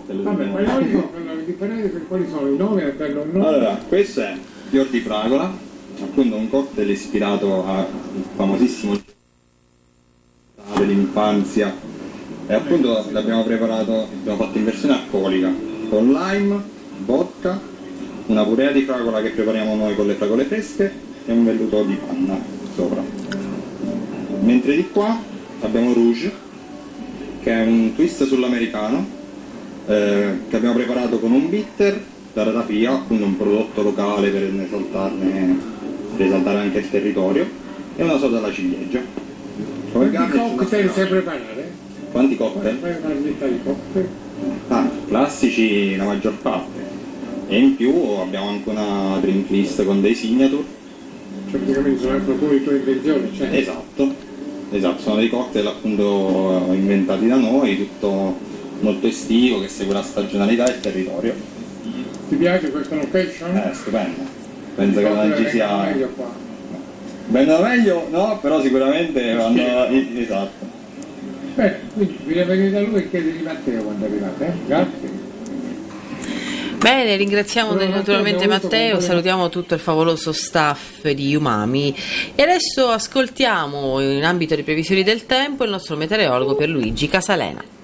cocktail. Vabbè, ma io dico per la differenza per quali sono i nomi per un nome. Allora, questo è fior di fragola, appunto un cocktail ispirato al famosissimo dell'infanzia, e appunto l'abbiamo preparato, l'abbiamo fatto in versione alcolica con lime, vodka, una purea di fragola che prepariamo noi con le fragole fresche e un velluto di panna sopra. Mentre di qua abbiamo Rouge, che è un twist sull'americano, che abbiamo preparato con un bitter da ratafia, appunto un prodotto locale per esaltare anche il territorio, e una soda alla ciliegia. Come Quanti cocktail sai preparare? Quanti cocktail? Fai una lista di cocktail. Classici la maggior parte, e in più abbiamo anche una drink list con dei signature. Cioè praticamente sono proprio le tue invenzioni, cioè. Esatto, sono dei cocktail appunto inventati da noi, tutto molto estivo, che segue la stagionalità e il territorio. Ti piace questa location? Stupendo, penso che non ci sia... meglio qua. Vendono meglio? No, però sicuramente vanno... Esatto. Bene, quindi bisogna venire da lui e chiedere di Matteo quando arrivate, Grazie. Bene, ringraziamo naturalmente Matteo, salutiamo tutto il favoloso staff di Umami e adesso ascoltiamo, in ambito di previsioni del tempo, il nostro meteorologo Pierluigi Casalena.